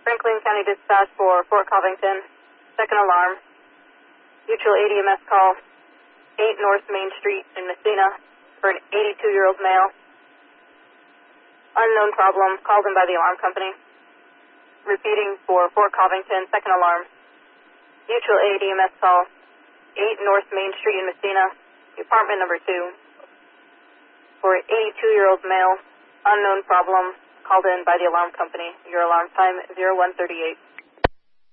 Franklin County Dispatch for Fort Covington. Second alarm. Mutual ADMS call. 8 North Main Street in Messina for an 82-year-old male. Unknown problem called in by the alarm company. Repeating for Fort Covington. Second alarm. Mutual ADMS call. 8 North Main Street in Messina. Apartment number 2. For an 82-year-old male. Unknown problem called in by the alarm company. Your alarm time 0138.